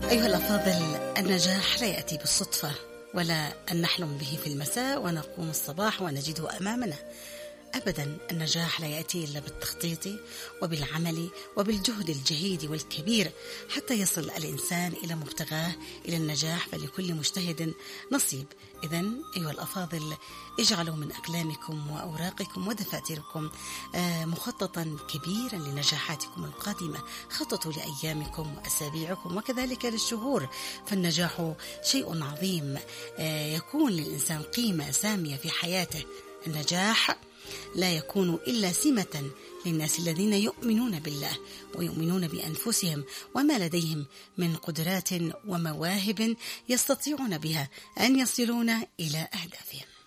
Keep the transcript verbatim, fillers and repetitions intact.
أيها الأفاضل، النجاح لا يأتي بالصدفة، ولا أن نحلم به في المساء ونقوم الصباح ونجده أمامنا. أبدا، النجاح لا يأتي إلا بالتخطيط وبالعمل وبالجهد الجهيد والكبير حتى يصل الإنسان إلى مبتغاه، إلى النجاح. فلكل مجتهد نصيب. إذن أيها الأفاضل، اجعلوا من أقلامكم وأوراقكم ودفاتركم مخططا كبيرا لنجاحاتكم القادمة. خططوا لأيامكم وأسابيعكم وكذلك للشهور، فالنجاح شيء عظيم يكون للإنسان قيمة سامية في حياته. النجاح لا يكون إلا سمة للناس الذين يؤمنون بالله ويؤمنون بأنفسهم وما لديهم من قدرات ومواهب يستطيعون بها أن يصلون إلى أهدافهم.